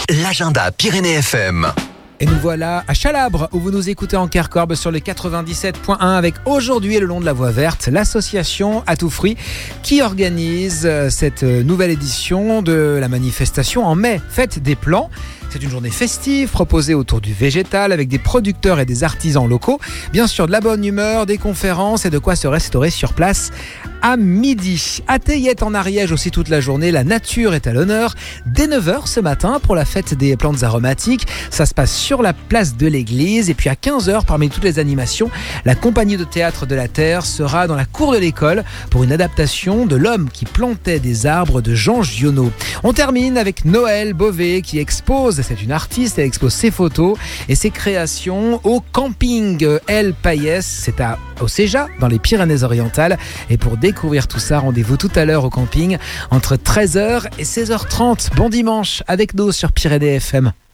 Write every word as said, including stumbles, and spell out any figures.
l'agenda Pyrénées F M. Et nous voilà à Chalabre, où vous nous écoutez en Quercorbe sur le quatre-vingt-dix-sept point un avec aujourd'hui le long de la Voie Verte, l'association À Tout Fruit qui organise cette nouvelle édition de la manifestation en mai, Fête des Plants. C'est une journée festive proposée autour du végétal avec des producteurs et des artisans locaux. Bien sûr, de la bonne humeur, des conférences et de quoi se restaurer sur place à midi. À Théiette en Ariège aussi toute la journée, la nature est à l'honneur. Dès neuf heures ce matin pour la fête des plantes aromatiques. Ça se passe sur la place de l'église. Et puis à quinze heures, parmi toutes les animations, la compagnie de théâtre de la Terre sera dans la cour de l'école pour une adaptation de L'homme qui plantait des arbres de Jean Giono. On termine avec Noël Beauvais qui expose, c'est une artiste, elle expose ses photos et ses créations au camping El Payès, c'est à Océja dans les Pyrénées-Orientales. Et pour découvrir tout ça, rendez-vous tout à l'heure au camping entre treize heures et seize heures trente. Bon dimanche avec nous sur Pyrénées F M.